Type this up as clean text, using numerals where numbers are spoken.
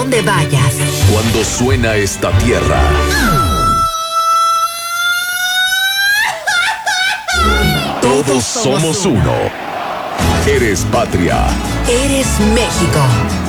donde vayas. Cuando suena esta tierra, todos somos uno. Eres patria. Eres México.